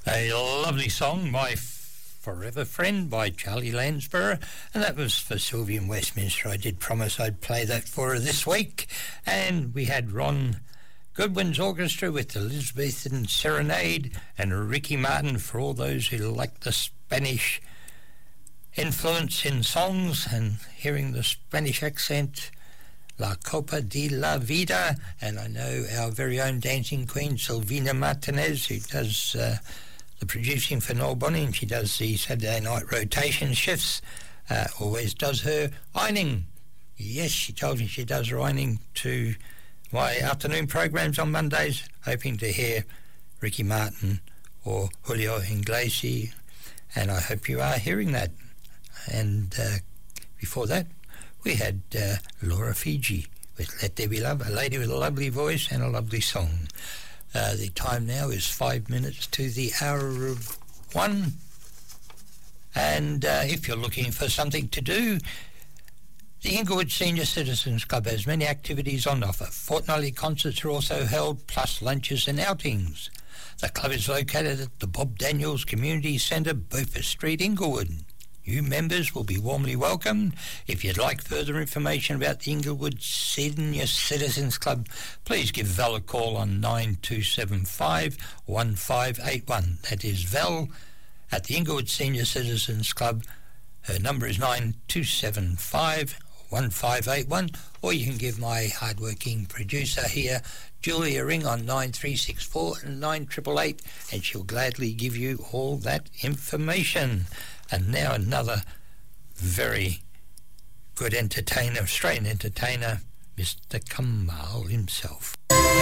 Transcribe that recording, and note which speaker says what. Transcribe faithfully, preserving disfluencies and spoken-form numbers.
Speaker 1: A lovely song, My Forever Friend by Charlie Lansborough, and that was for Sylvia in Westminster. I did promise I'd play that for her this week. And we had Ron Goodwin's orchestra with the Elizabethan Serenade, and Ricky Martin for all those who like the Spanish influence in songs and hearing the Spanish accent, La Copa de la Vida. And I know our very own dancing queen, Silvina Martinez, who does uh, the producing for Noel Bonny, and she does the Saturday night rotation shifts, uh, always does her ironing. Yes, she told me she does her ironing to my afternoon programs on Mondays, hoping to hear Ricky Martin or Julio Iglesias, and I hope you are hearing that. And uh, before that, we had uh, Laura Fiji with Let There Be Love, a lady with a lovely voice and a lovely song. Uh, the time now is five minutes to the hour of one. And uh, if you're looking for something to do, the Inglewood Senior Citizens Club has many activities on offer. Fortnightly concerts are also held, plus lunches and outings. The club is located at the Bob Daniels Community Centre, Beaufort Street, Inglewood. New members will be warmly welcomed. If you'd like further information about the Inglewood Senior Citizens Club, please give Val a call on nine two seven five, one five eight one. That is Val at the Inglewood Senior Citizens Club. Her number is nine two seven five, one five eight one, or you can give my hard-working producer here, Julia, a ring on nine three six four and nine eight eight eight, and she'll gladly give you all that information. And now another very good entertainer, Australian entertainer, Mister Kamal himself.